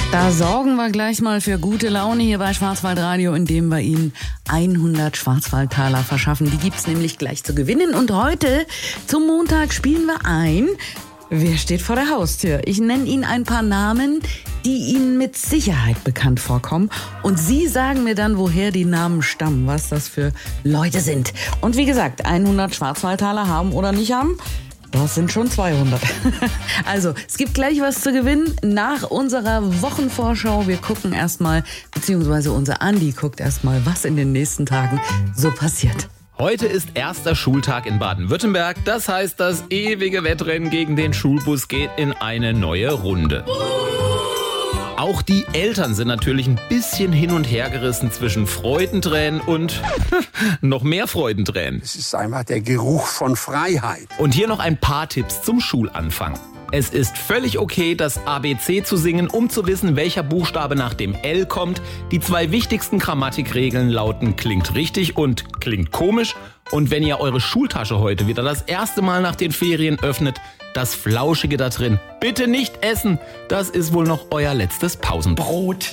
Da sorgen wir gleich mal für gute Laune hier bei Schwarzwaldradio, indem wir Ihnen 100 Schwarzwaldtaler verschaffen. Die gibt's nämlich gleich zu gewinnen. Und heute, zum Montag, spielen wir ein: Wer steht vor der Haustür? Ich nenne Ihnen ein paar Namen, die Ihnen mit Sicherheit bekannt vorkommen. Und Sie sagen mir dann, woher die Namen stammen, was das für Leute sind. Und wie gesagt, 100 Schwarzwaldtaler haben oder nicht haben, das sind schon 200. Also, es gibt gleich was zu gewinnen nach unserer Wochenvorschau. Wir gucken erstmal, beziehungsweise unser Andi guckt erstmal, was in den nächsten Tagen so passiert. Heute ist erster Schultag in Baden-Württemberg. Das heißt, das ewige Wettrennen gegen den Schulbus geht in eine neue Runde. Auch die Eltern sind natürlich ein bisschen hin und her gerissen zwischen Freudentränen und noch mehr Freudentränen. Es ist einfach der Geruch von Freiheit. Und hier noch ein paar Tipps zum Schulanfang. Es ist völlig okay, das ABC zu singen, um zu wissen, welcher Buchstabe nach dem L kommt. Die 2 wichtigsten Grammatikregeln lauten: klingt richtig und klingt komisch. Und wenn ihr eure Schultasche heute wieder das erste Mal nach den Ferien öffnet, das Flauschige da drin bitte nicht essen. Das ist wohl noch euer letztes Pausenbrot.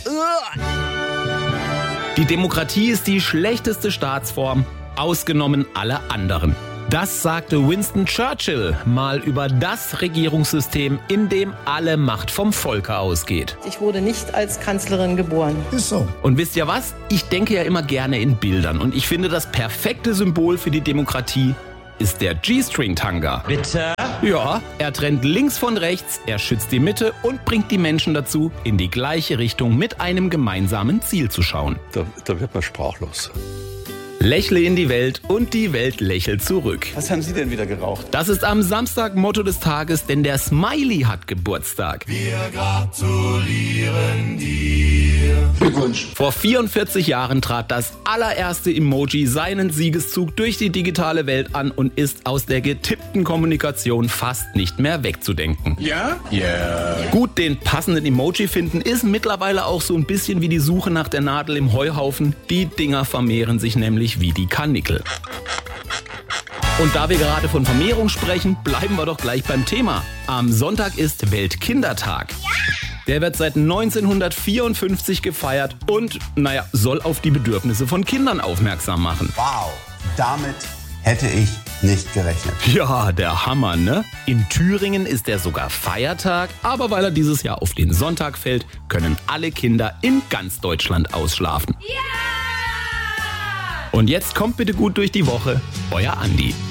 Die Demokratie ist die schlechteste Staatsform, ausgenommen alle anderen. Das sagte Winston Churchill mal über das Regierungssystem, in dem alle Macht vom Volke ausgeht. Ich wurde nicht als Kanzlerin geboren. Ist so. Und wisst ihr was? Ich denke ja immer gerne in Bildern. Und ich finde, das perfekte Symbol für die Demokratie ist der G-String-Tanga. Bitte? Ja, er trennt links von rechts, er schützt die Mitte und bringt die Menschen dazu, in die gleiche Richtung mit einem gemeinsamen Ziel zu schauen. Da wird man sprachlos. Lächle in die Welt und die Welt lächelt zurück. Was haben Sie denn wieder geraucht? Das ist am Samstag Motto des Tages, denn der Smiley hat Geburtstag. Wir gratulieren dir. Glückwunsch. Vor 44 Jahren trat das allererste Emoji seinen Siegeszug durch die digitale Welt an und ist aus der getippten Kommunikation fast nicht mehr wegzudenken. Ja? Ja. Gut, den passenden Emoji finden ist mittlerweile auch so ein bisschen wie die Suche nach der Nadel im Heuhaufen. Die Dinger vermehren sich nämlich wie die Karnickel. Und da wir gerade von Vermehrung sprechen, bleiben wir doch gleich beim Thema. Am Sonntag ist Weltkindertag. Der wird seit 1954 gefeiert und, soll auf die Bedürfnisse von Kindern aufmerksam machen. Wow, damit hätte ich nicht gerechnet. Ja, der Hammer, ne? In Thüringen ist er sogar Feiertag, aber weil er dieses Jahr auf den Sonntag fällt, können alle Kinder in ganz Deutschland ausschlafen. Ja! Und jetzt kommt bitte gut durch die Woche, euer Andi.